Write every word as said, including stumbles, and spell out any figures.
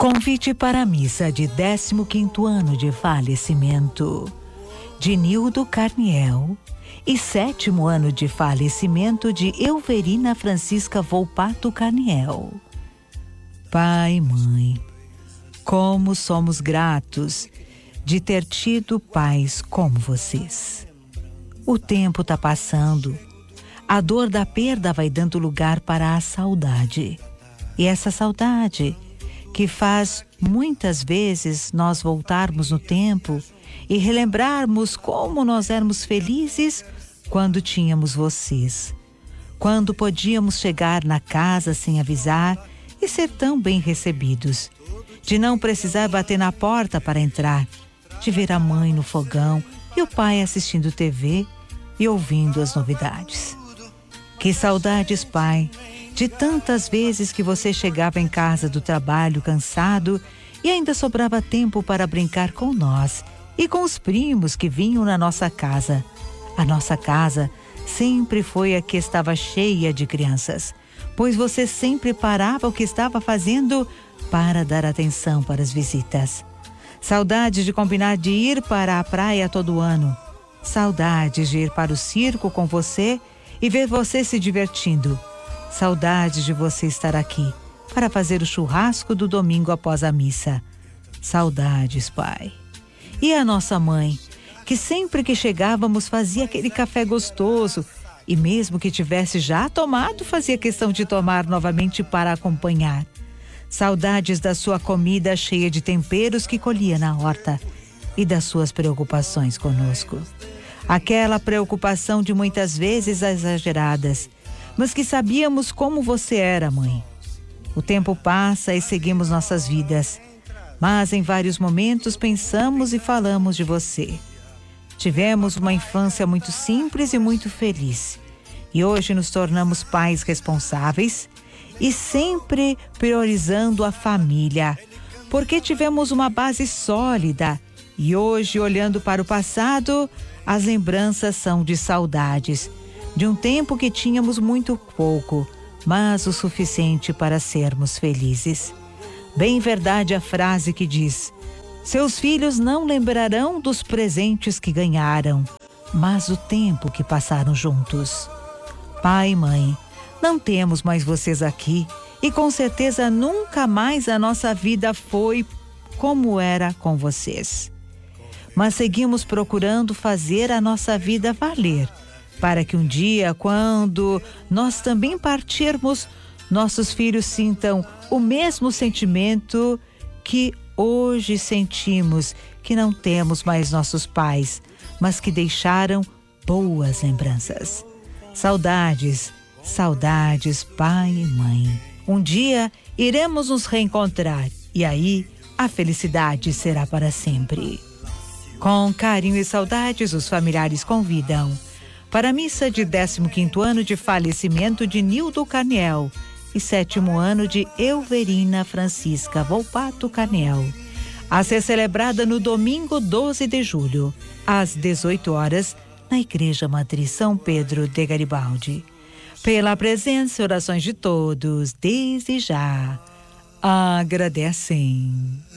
Convite para a missa de décimo quinto ano de falecimento de Nildo Carniel e sétimo ano de falecimento de Euverina Francisca Volpato Carniel. Pai e mãe, como somos gratos de ter tido pais como vocês. O tempo está passando, a dor da perda vai dando lugar para a saudade. E essa saudade que faz muitas vezes nós voltarmos no tempo e relembrarmos como nós éramos felizes quando tínhamos vocês. Quando podíamos chegar na casa sem avisar e ser tão bem recebidos. De não precisar bater na porta para entrar. De ver a mãe no fogão e o pai assistindo T V e ouvindo as novidades. Que saudades, pai, de tantas vezes que você chegava em casa do trabalho cansado e ainda sobrava tempo para brincar com nós e com os primos que vinham na nossa casa. A nossa casa sempre foi a que estava cheia de crianças, pois você sempre parava o que estava fazendo para dar atenção para as visitas. Saudades de combinar de ir para a praia todo ano. Saudades de ir para o circo com você e ver você se divertindo. Saudades de você estar aqui para fazer o churrasco do domingo após a missa. Saudades, pai. E a nossa mãe, que sempre que chegávamos fazia aquele café gostoso e mesmo que tivesse já tomado, fazia questão de tomar novamente para acompanhar. Saudades da sua comida cheia de temperos que colhia na horta e das suas preocupações conosco. Aquela preocupação de muitas vezes exageradas, mas que sabíamos como você era, mãe. O tempo passa e seguimos nossas vidas, mas em vários momentos pensamos e falamos de você. Tivemos uma infância muito simples e muito feliz, e hoje nos tornamos pais responsáveis e sempre priorizando a família, porque tivemos uma base sólida e hoje, olhando para o passado, as lembranças são de saudades, de um tempo que tínhamos muito pouco, mas o suficiente para sermos felizes. Bem verdade a frase que diz: seus filhos não lembrarão dos presentes que ganharam, mas o tempo que passaram juntos. Pai e mãe, não temos mais vocês aqui e com certeza nunca mais a nossa vida foi como era com vocês. Mas seguimos procurando fazer a nossa vida valer, para que um dia, quando nós também partirmos, nossos filhos sintam o mesmo sentimento que hoje sentimos, que não temos mais nossos pais, mas que deixaram boas lembranças. Saudades, saudades, pai e mãe. Um dia iremos nos reencontrar e aí a felicidade será para sempre. Com carinho e saudades, os familiares convidam para a missa de décimo quinto ano de falecimento de Nildo Carniel e sétimo ano de Euverina Francisca Volpato Carniel, a ser celebrada no domingo doze de julho, às dezoito horas, na Igreja Matriz São Pedro de Garibaldi. Pela presença e orações de todos, desde já, agradecem.